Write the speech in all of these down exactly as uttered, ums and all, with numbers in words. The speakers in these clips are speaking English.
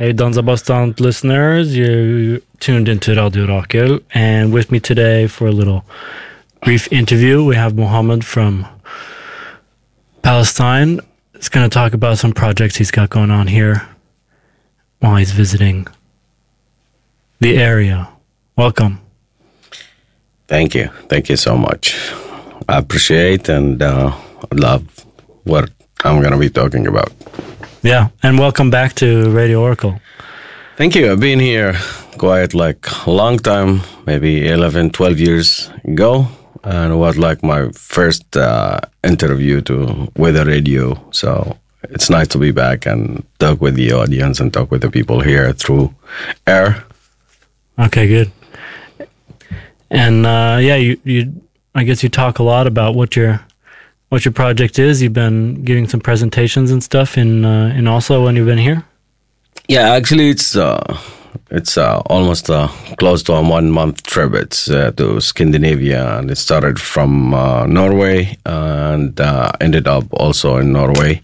Hey, Danzabastant listeners, you tuned into Radio Rakel, and with me today for a little brief interview, we have Mohammed from Palestine. He's going to talk about some projects he's got going on here while he's visiting the area. Welcome. Thank you. Thank you so much. I appreciate and uh, love what I'm going to be talking about. Yeah, and welcome back to Radio Oracle. Thank you. I've been here quite like a long time, maybe eleven, twelve years ago. And it was like my first uh, interview to with the radio. So it's nice to be back and talk with the audience and talk with the people here through air. Okay, good. And uh, yeah, you, you, I guess you talk a lot about what your what your project is. You've been giving some presentations and stuff in uh, in Oslo when you've been here. Yeah, actually, it's uh, it's uh, almost uh, close to a one month trip. It's uh, to Scandinavia, and it started from uh, Norway and uh, ended up also in Norway.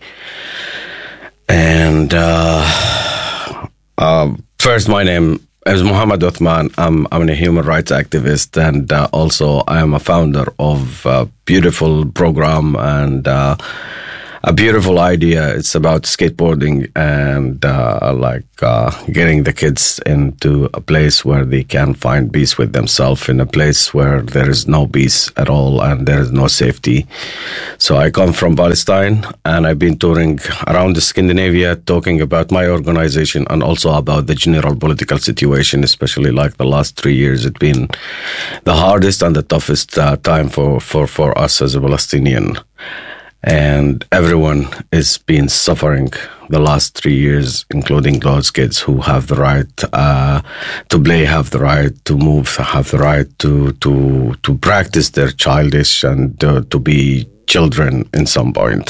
And uh, uh, first, my name is Mohammed Othman. I'm I'm a human rights activist, and uh, also I am a founder of a beautiful program and uh, a beautiful idea. It's about skateboarding and uh, like uh, getting the kids into a place where they can find peace with themselves, in a place where there is no peace at all and there is no safety. So I come from Palestine, and I've been touring around Scandinavia, talking about my organization and also about the general political situation, especially like the last three years. It's been the hardest and the toughest uh, time for, for, for us as a Palestinian. And everyone is been suffering the last three years, including those kids who have the right uh, to play, have the right to move, have the right to to to practice their childish and uh, to be children in some point.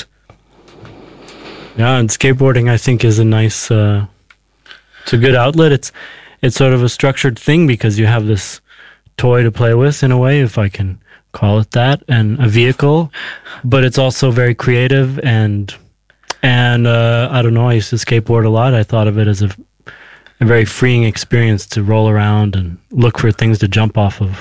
Yeah, and skateboarding, I think, is a nice, uh, it's a good outlet. It's it's sort of a structured thing because you have this toy to play with, in a way, if I can call it that, and a vehicle, but it's also very creative and and uh, I don't know, I used to skateboard a lot. I thought of it as a, a very freeing experience to roll around and look for things to jump off of.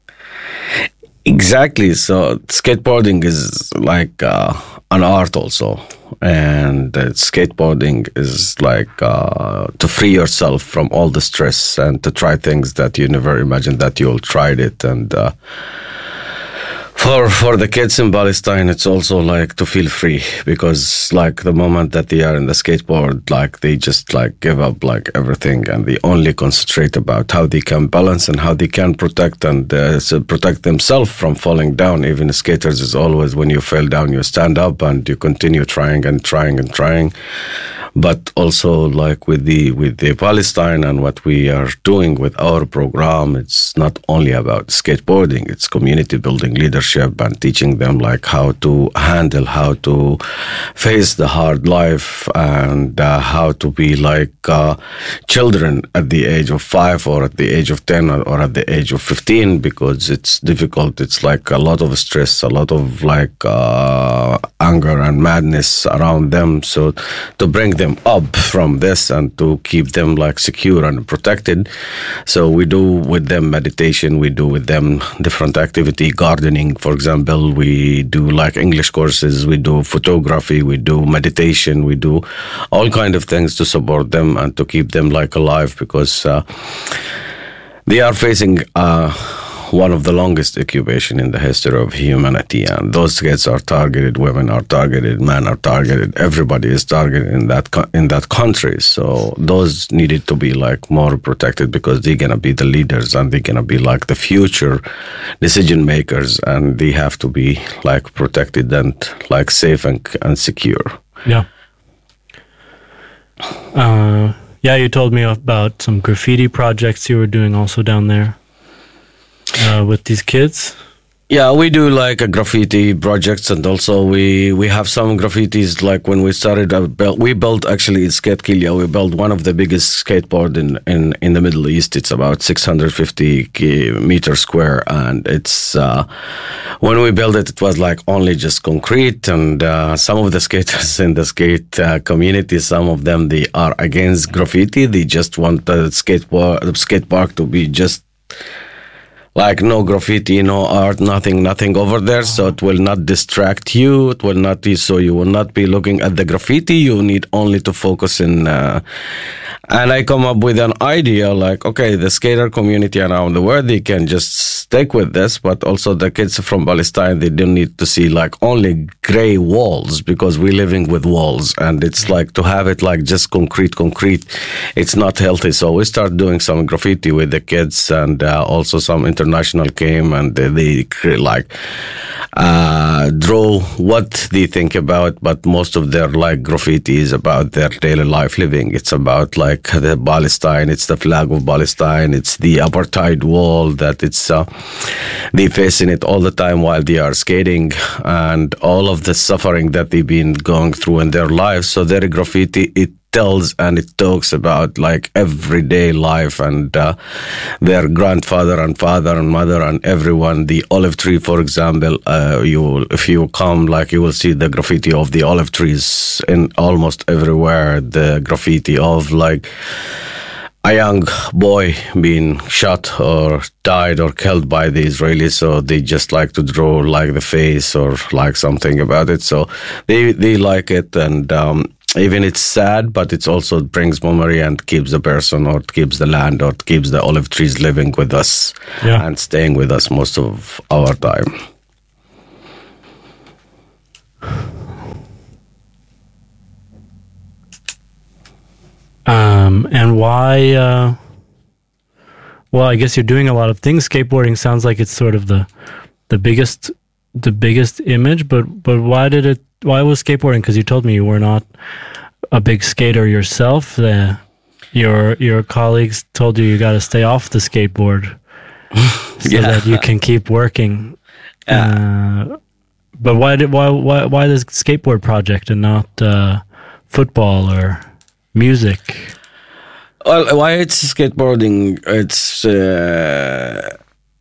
Exactly. So skateboarding is like uh, an art also, and uh, skateboarding is like uh, to free yourself from all the stress and to try things that you never imagined that you'll try it. And uh, For for the kids in Palestine, it's also like to feel free, because like the moment that they are in the skateboard, like they just like give up like everything, and they only concentrate about how they can balance and how they can protect and uh, so protect themselves from falling down. Even skaters is always, when you fall down, you stand up and you continue trying and trying and trying. But also like with the with the Palestine and what we are doing with our program, it's not only about skateboarding, it's community building, leadership, and teaching them like how to handle, how to face the hard life, and uh, how to be like uh, children at the age of five or at the age of ten or, or at the age of fifteen, because it's difficult. It's like a lot of stress, a lot of like uh, anger and madness around them. So to bring them up from this and to keep them like secure and protected. So we do with them meditation, we do with them different activity, gardening, for example, we do like English courses, we do photography, we do meditation, we do all kind of things to support them and to keep them like alive, because uh, they are facing uh, one of the longest occupation in the history of humanity, and those kids are targeted, women are targeted, men are targeted, everybody is targeted in that co- in that country. So those needed to be like more protected, because they're gonna be the leaders and they're gonna be like the future decision makers, and they have to be like protected and like safe and, and secure. Yeah. Uh, yeah, you told me about some graffiti projects you were doing also down there. Uh, with these kids? Yeah, we do like a graffiti projects, and also we we have some graffitis. Like when we started, uh, built, we built actually in Skate Kilya. We built one of the biggest skateboard in, in, in the Middle East. It's about six hundred fifty meters square, and it's uh, when we built it, it was like only just concrete. And uh, some of the skaters in the skate uh, community, some of them they are against graffiti. They just want the skateboard, the skate park to be just like no graffiti, no art, nothing, nothing over there. So it will not distract you. It will not be, so you will not be looking at the graffiti. You need only to focus in. Uh, and I come up with an idea like, okay, the skater community around the world, they can just stick with this, but also the kids from Palestine, they don't need to see like only gray walls, because we're living with walls, and it's like to have it like just concrete, concrete. It's not healthy. So we start doing some graffiti with the kids, and uh, also some international came, and they, they like uh, draw what they think about, but most of their like graffiti is about their daily life living. It's about like the Palestine, it's the flag of Palestine, it's the apartheid wall that it's uh, they facing it all the time while they are skating, and all of the suffering that they've been going through in their lives. So their graffiti, it tells and it talks about like everyday life, and uh, their grandfather and father and mother and everyone. The olive tree, for example, uh, you will, if you come, like you will see the graffiti of the olive trees in almost everywhere. The graffiti of like a young boy being shot or died or killed by the Israelis, so they just like to draw like the face or like something about it. So they they like it, and um, even it's sad, but it also brings memory and keeps the person, or it keeps the land, or it keeps the olive trees living with us, yeah, and staying with us most of our time. Um, and why, uh, well, I guess you're doing a lot of things. Skateboarding sounds like it's sort of the, the biggest, the biggest image, but, but why did it, why was skateboarding? Because you told me you were not a big skater yourself. The, your, your colleagues told you you got to stay off the skateboard so yeah. that you can keep working. Yeah. Uh, but why did, why, why, why this skateboard project and not, uh, football or music? Well, why it's skateboarding? It's uh,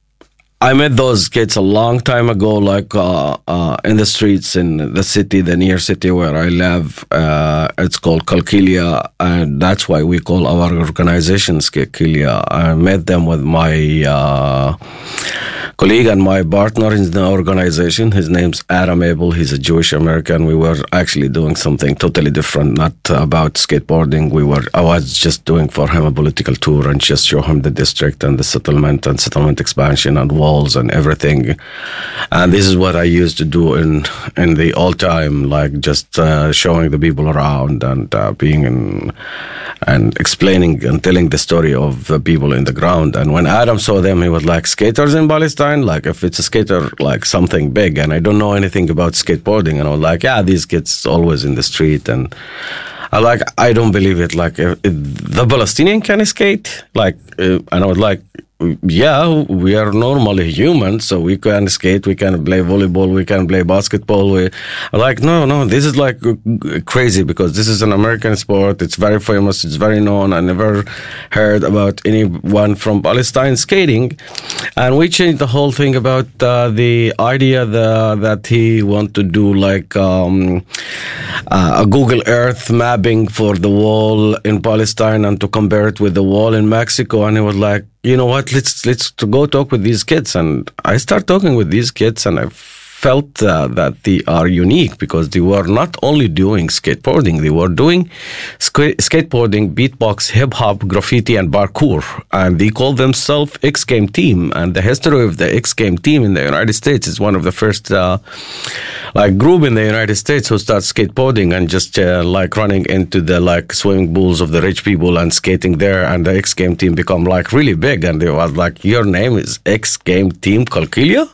I met those kids a long time ago, like uh, uh, in the streets in the city, the near city where I live. Uh, it's called Kalkilia, and that's why we call our organization Skate Kilya. I met them with my uh, colleague and my partner in the organization. His name's Adam Abel. He's a Jewish American. We were actually doing something totally different, not about skateboarding. We were I was just doing for him a political tour and just show him the district and the settlement and settlement expansion and walls and everything. And this is what I used to do in in the old time, like just uh, showing the people around and uh, being in and explaining and telling the story of the people in the ground. And when Adam saw them, he was like, skaters in Palestine? Like, if it's a skater, like something big, and I don't know anything about skateboarding. And I was like, yeah, these kids always in the street. And I like, I don't believe it. Like, if, if the Palestinian can skate? Like, uh, and I was like, yeah, we are normally human, so we can skate, we can play volleyball, we can play basketball. We like, no, no, this is like crazy, because this is an American sport. It's very famous. It's very known. I never heard about anyone from Palestine skating. And we changed the whole thing about uh, the idea the, that he want to do like um, uh, a Google Earth mapping for the wall in Palestine and to compare it with the wall in Mexico. And he was like, you know what, let's let's go talk with these kids. And I start talking with these kids, and I felt uh, that they are unique, because they were not only doing skateboarding, they were doing sk- skateboarding, beatbox, hip-hop, graffiti, and parkour. And they call themselves X Game Team. And the history of the X Game Team in the United States is one of the first uh, like group in the United States who starts skateboarding and just uh, like running into the like swimming pools of the rich people and skating there. And the X Game Team become like really big. And they was like, your name is X Game Team Kalkilia?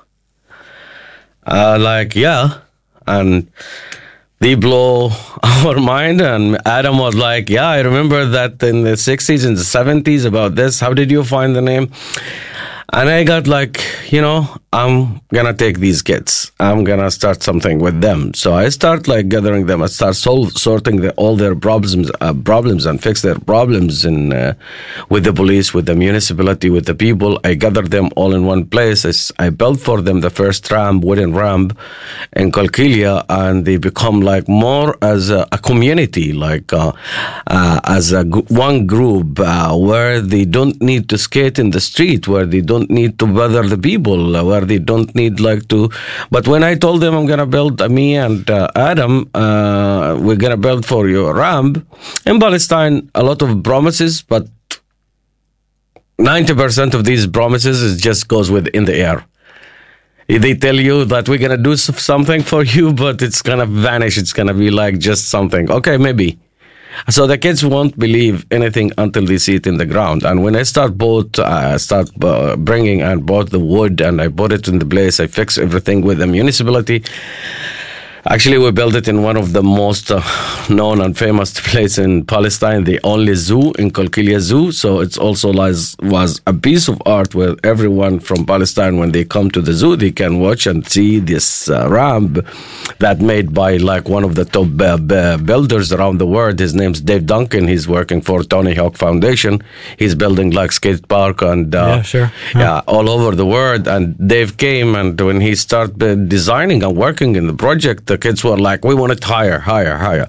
Uh, like, yeah, and they blow our mind. And Adam was like, yeah, I remember that in the sixties and the seventies about this. How did you find the name? And I got like, you know, I'm gonna take these kids. I'm gonna start something with them. So I start like gathering them. I start sol- sorting the, all their problems, uh, problems, and fix their problems in uh, with the police, with the municipality, with the people. I gather them all in one place. I, s- I built for them the first ramp, wooden ramp, in Qalqilya, and they become like more as a, a community, like uh, uh, as a g- one group uh, where they don't need to skate in the street, where they don't need to bother the people, uh, where they don't need like to. But when I told them I'm gonna build, uh, me and uh, Adam, uh, we're gonna build for you a ramp in Palestine, a lot of promises, but ninety percent of these promises is just goes with in the air. They tell you that we're gonna do s- something for you, but it's gonna vanish. It's gonna be like just something. Okay, maybe. So the kids won't believe anything until they see it in the ground. And when I start bought, I start uh, bringing and bought the wood, and I bought it in the place. I fix everything with the municipality. Actually, we built it in one of the most uh, known and famous places in Palestine, the only zoo in Qalqilya Zoo. So it's also lies, was a piece of art where everyone from Palestine, when they come to the zoo, they can watch and see this uh, ramp that made by like one of the top uh, b- builders around the world. His name's Dave Duncan. He's working for Tony Hawk Foundation. He's building like skate park and uh, Yeah, sure. yeah. Yeah. all over the world. And Dave came, and when he started uh, designing and working in the project, the kids were like, we want it higher, higher, higher.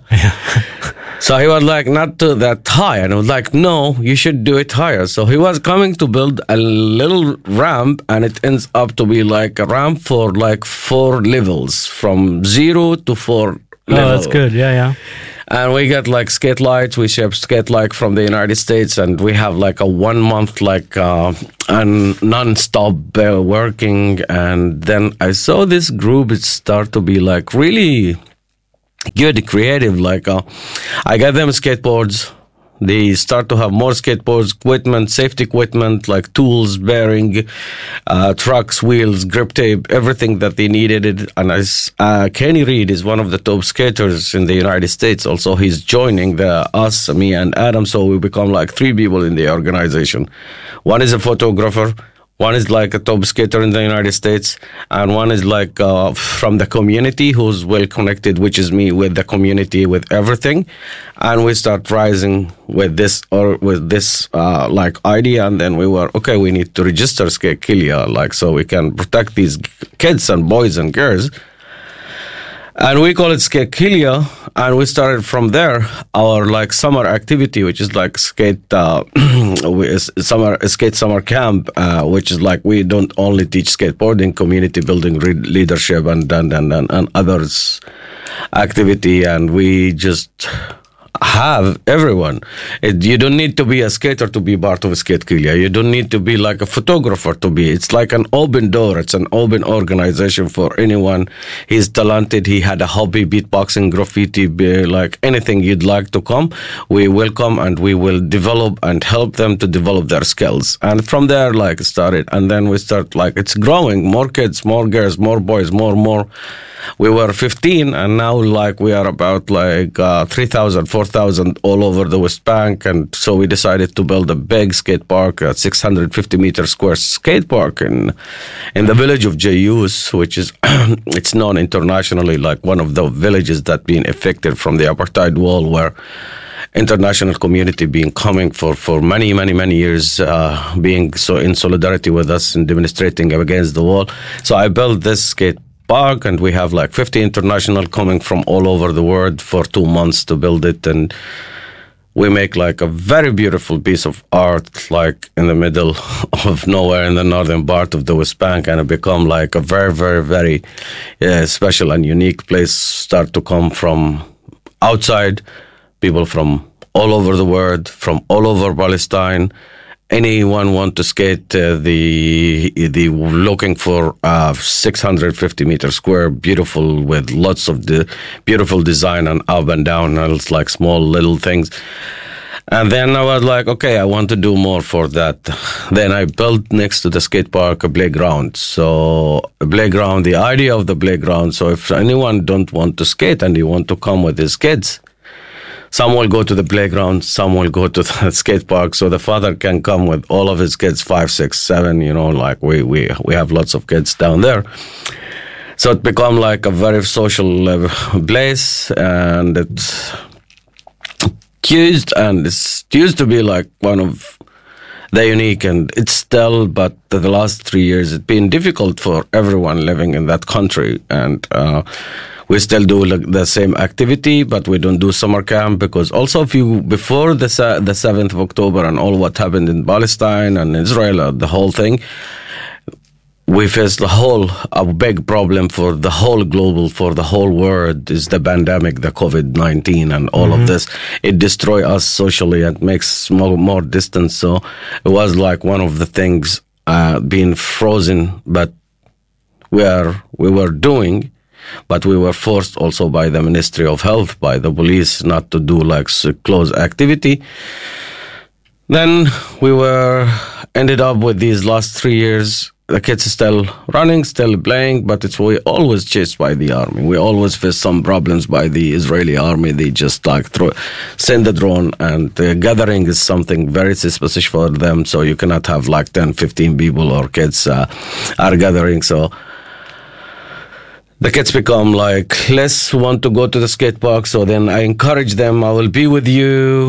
So he was like, not to that high. And I was like, no, you should do it higher. So he was coming to build a little ramp, and it ends up to be like a ramp for like four levels, from zero to four Oh, level. that's good. Yeah, yeah. And we got like skate lights. We ship skate light from the United States, and we have like a one month like uh, and non-stop uh, working. And then I saw this group. It start to be like really good, creative. Like uh, I got them skateboards. They start to have more skateboards, equipment, safety equipment, like tools, bearing, uh, trucks, wheels, grip tape, everything that they needed. And as uh, Kenny Reed is one of the top skaters in the United States. Also, he's joining the us, me, and Adam. So we become like three people in the organization. One is a photographer. One is like a top skater in the United States, and one is like uh, from the community who's well connected, which is me, with the community, with everything. And we start rising with this or with this uh, like idea, and then we were okay. We need to register Qalqilya, like so we can protect these kids and boys and girls. And we call it Qalqilya, and we started from there our like summer activity, which is like skate uh, summer skate summer camp, uh, which is like we don't only teach skateboarding, community building, re- leadership, and and, and and and others activity, and we just have everyone. It, you don't need to be a skater to be part of Qalqilya. You don't need to be like a photographer to be. It's like an open door. It's an open organization for anyone. He's talented. He had a hobby, beatboxing, graffiti, be like anything you'd like to come. We welcome, and we will develop and help them to develop their skills. And from there, like started, and then we start like it's growing. More kids, more girls, more boys, more, more. We were fifteen, and now like we are about like uh, three thousand, four thousand all over the West Bank. And so we decided to build a big skate park, a six hundred fifty meter square skate park in in the village of Jayus, which is it's known internationally like one of the villages that been affected from the apartheid wall, where international community being coming for, for many, many, many years, uh, being so in solidarity with us and demonstrating against the wall. So I built this skate park, and we have like fifty international coming from all over the world for two months to build it. And we make like a very beautiful piece of art, like in the middle of nowhere in the northern part of the West Bank, and it become like a very, very, very uh, special and unique place. Start to come from outside, people from all over the world, from all over Palestine. Anyone want to skate uh, the the looking for uh, six hundred fifty meter square, beautiful, with lots of the beautiful design and up and down, and it's like small little things. And then I was like, okay, I want to do more for that. Then I built next to the skate park a playground. So a playground, the idea of the playground. So if anyone don't want to skate and they want to come with his kids, some will go to the playground, some will go to the skate park. So the father can come with all of his kids, five, six, seven, you know, like we, we, we have lots of kids down there. So it become like a very social uh, place, and it's used, and it's used to be like one of the unique, and it's still, but the last three years it's been difficult for everyone living in that country, and uh, we still do like the same activity, but we don't do summer camp, because also if you, before the the seventh of October and all what happened in Palestine and Israel, uh, the whole thing, we faced the whole, a big problem for the whole global, for the whole world is the pandemic, the COVID nineteen and all mm-hmm. of this. It destroys us socially and makes more, more distance. So it was like one of the things uh, being frozen, but we are, we were doing, but we were forced also by the Ministry of Health, by the police, not to do like close activity. Then we were, ended up with these last three years, the kids are still running, still playing, but it's we always chased by the army. We always face some problems by the Israeli army. They just like throw, send the drone, and the gathering is something very specific for them. So you cannot have like ten, fifteen people or kids uh, are gathering. So the kids become like less want to go to the skate park. So then I encourage them, I will be with you.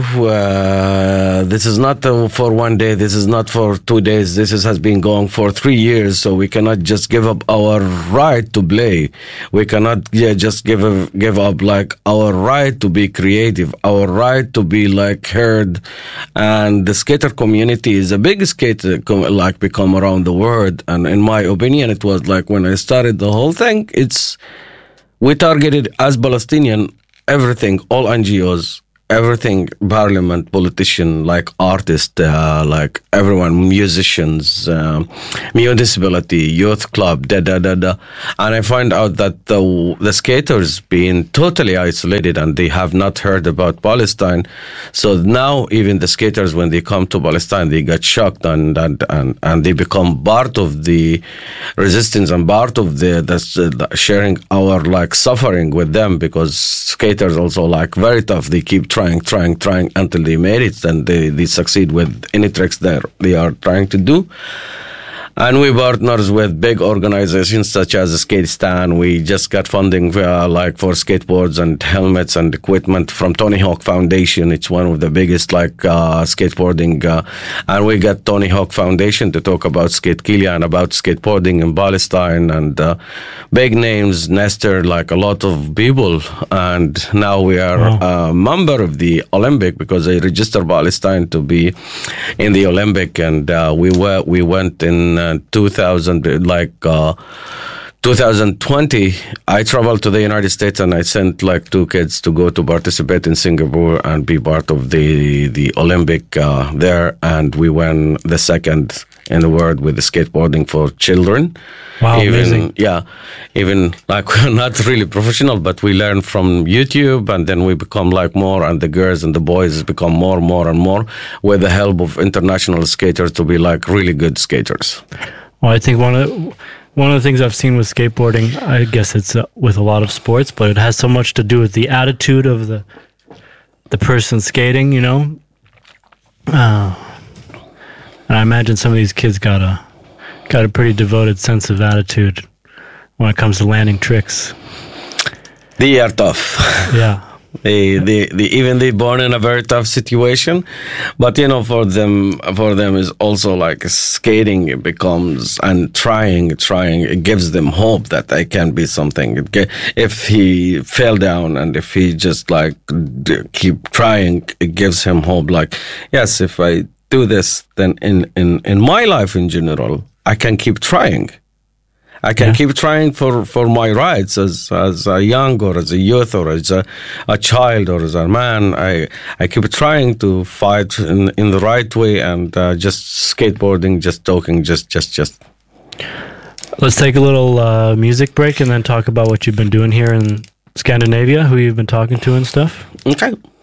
Uh, this is not uh, for one day. This is not for two days. This is, has been going for three years. So we cannot just give up our right to play. We cannot yeah, just give, a, give up like our right to be creative, our right to be like heard. And the skater community is a big skater like become around the world. And in my opinion, it was like when I started the whole thing, it's we targeted as Palestinian everything, all N G Os, everything, parliament, politician, like artists, uh, like everyone, musicians, um, municipality, youth club, da da da da. And I find out that the the skaters being totally isolated and they have not heard about Palestine. So now even the skaters, when they come to Palestine, they get shocked and and and, and they become part of the resistance and part of the, the, the sharing our like suffering with them, because skaters also like very tough. They keep trying, trying, trying until they made it, and they, they succeed with any tricks that they are trying to do. And we partners with big organizations such as Skatestan. We just got funding uh, like for skateboards and helmets and equipment from Tony Hawk Foundation. It's one of the biggest like uh, skateboarding. Uh, and we got Tony Hawk Foundation to talk about Skate Kilia and about skateboarding in Palestine, and uh, big names, Nestor, like a lot of people. And now we are wow. a member of the Olympic, because they registered Palestine to be in the Olympic. And uh, we were we went in uh, two thousand, like uh, twenty twenty, I traveled to the United States and I sent like two kids to go to participate in Singapore and be part of the the Olympic uh, there, and we won the second in the world with the skateboarding for children. Wow, even, amazing. Yeah, even like we're not really professional, but we learn from YouTube, and then we become like more, and the girls and the boys become more, more and more with the help of international skaters to be like really good skaters. Well, I think one of one of the things I've seen with skateboarding, I guess it's uh, with a lot of sports, but it has so much to do with the attitude of the the person skating, you know. Uh, and I imagine some of these kids got a got a pretty devoted sense of attitude when it comes to landing tricks. They are tough. Yeah. They, they, they, even they born in a very tough situation, but you know, for them, for them is also like skating. It becomes and trying, trying. It gives them hope that they can be something. It get, if he fell down and if he just like keep trying, it gives him hope. Like, yes, if I do this, then in in in my life in general, I can keep trying. I can yeah. keep trying for, for my rights as as a young or as a youth or as a, a child or as a man. I I keep trying to fight in in the right way, and uh, just skateboarding, just talking, just just just. Let's take a little uh, music break and then talk about what you've been doing here in Scandinavia, who you've been talking to and stuff. Okay.